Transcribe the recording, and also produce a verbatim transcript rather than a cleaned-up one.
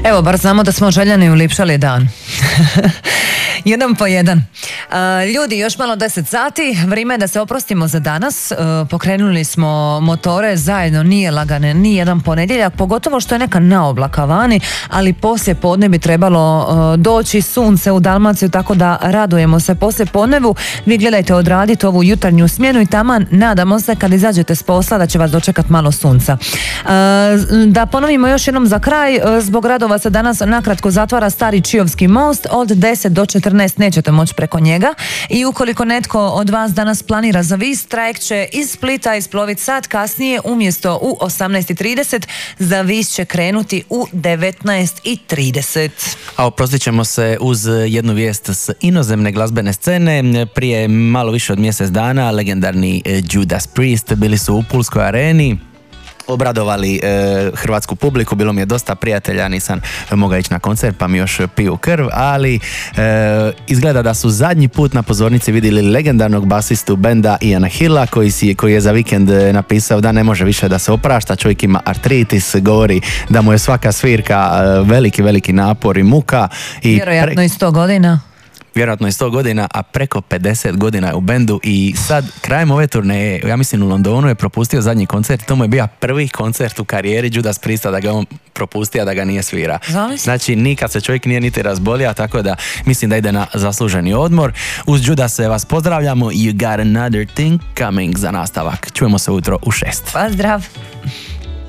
Evo, bar znamo da smo željani ulipšali dan. Jedan po jedan. Uh, ljudi, još malo deset sati, vrijeme je da se oprostimo za danas. Uh, pokrenuli smo motore zajedno, nije lagane, ni jedan ponedjeljak, pogotovo što je neka naoblaka vani, ali poslije podne bi trebalo uh, doći sunce u Dalmaciju, tako da radujemo se poslije podnevu. Vi gledajte odraditi ovu jutarnju smjenu i taman nadamo se kad izađete s posla da će vas dočekat malo sunca. Uh, da ponovimo još jednom za kraj, uh, zbog radova se danas nakratko zatvara stari Čiovski most od deset do četrnaest, nećete moći preko njega i ukoliko netko od vas danas planira za Vis, trajekt će iz Splita isploviti sat kasnije, umjesto u osamnaest i trideset, za Vis će krenuti u devetnaest i trideset. A oprostit ćemo se uz jednu vijest s inozemne glazbene scene. Prije malo više od mjesec dana legendarni Judas Priest bili su u Pulskoj areni, obradovali e, hrvatsku publiku, bilo mi je dosta prijatelja, nisam mogao ići na koncert pa mi još piju krv, ali e, izgleda da su zadnji put na pozornici vidjeli legendarnog basistu benda Iana Hilla koji, si, koji je za vikend napisao da ne može više da se oprašta, čovjek ima artritis, govori da mu je svaka svirka veliki, veliki napor i muka. I vjerojatno pre... i sto godina. Vjerojatno i sto godina, a preko pedeset godina je u bendu i sad krajem ove turneje, ja mislim u Londonu je propustio zadnji koncert, to mu je bio prvi koncert u karijeri Judas Priesta da ga on propustio, da ga nije svira. Zamisli? Znači nikad se čovjek nije niti razbolio, tako da mislim da ide na zasluženi odmor. Uz Judase vas pozdravljamo, You Got Another Thing Coming za nastavak. Čujemo se ujutro u šest. Pozdrav!